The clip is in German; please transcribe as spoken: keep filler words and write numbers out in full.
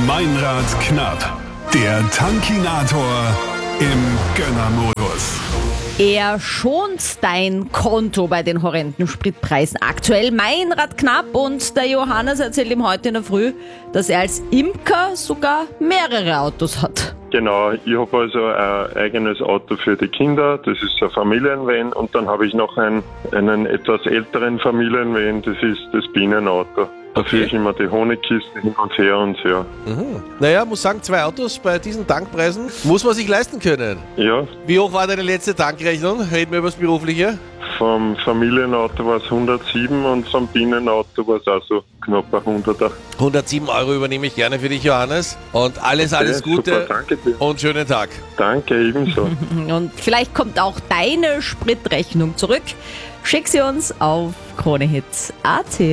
Meinrad knapp. Der Tankinator im Gönnermodus. Er schont dein Konto bei den horrenden Spritpreisen. Aktuell Meinrad knapp und der Johannes erzählt ihm heute in der Früh, dass er als Imker sogar mehrere Autos hat. Genau, ich habe also ein eigenes Auto für die Kinder, das ist ein Familienvan, und dann habe ich noch einen, einen etwas älteren Familienvan, das ist das Bienenauto. Da Okay. führe ich immer die Honigkiste hin und her und her. Mhm. Naja, muss sagen, zwei Autos bei diesen Tankpreisen muss man sich leisten können. Ja, Wie hoch war deine letzte Tankrechnung? Reden wir über das Berufliche. vom Familienauto war es hundertsieben und vom Bienenauto war es auch so knapp ein Hunderter. hundertsieben Euro übernehme ich gerne für dich, Johannes. Und alles, alles Okay, Gute super, danke dir. und schönen Tag. Danke, ebenso. Und vielleicht kommt auch deine Spritrechnung zurück. Schick sie uns auf kronehits punkt at.